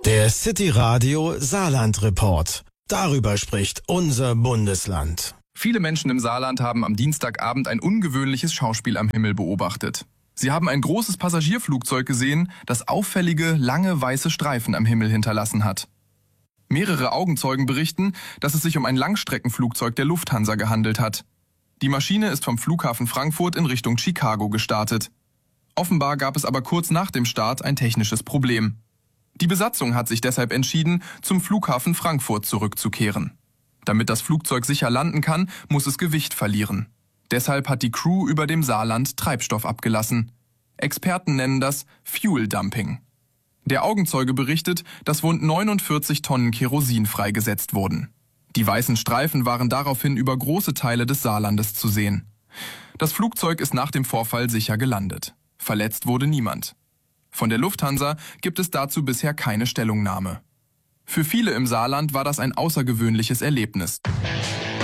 Der City Radio Saarland Report. Darüber spricht unser Bundesland. Viele Menschen im Saarland haben am Dienstagabend ein ungewöhnliches Schauspiel am Himmel beobachtet. Sie haben ein großes Passagierflugzeug gesehen, das auffällige, lange weiße Streifen am Himmel hinterlassen hat. Mehrere Augenzeugen berichten, dass es sich um ein Langstreckenflugzeug der Lufthansa gehandelt hat. Die Maschine ist vom Flughafen Frankfurt in Richtung Chicago gestartet. Offenbar gab es aber kurz nach dem Start ein technisches Problem. Die Besatzung hat sich deshalb entschieden, zum Flughafen Frankfurt zurückzukehren. Damit das Flugzeug sicher landen kann, muss es Gewicht verlieren. Deshalb hat die Crew über dem Saarland Treibstoff abgelassen. Experten nennen das Fuel Dumping. Der Augenzeuge berichtet, dass rund 49 Tonnen Kerosin freigesetzt wurden. Die weißen Streifen waren daraufhin über große Teile des Saarlandes zu sehen. Das Flugzeug ist nach dem Vorfall sicher gelandet. Verletzt wurde niemand. Von der Lufthansa gibt es dazu bisher keine Stellungnahme. Für viele im Saarland war das ein außergewöhnliches Erlebnis.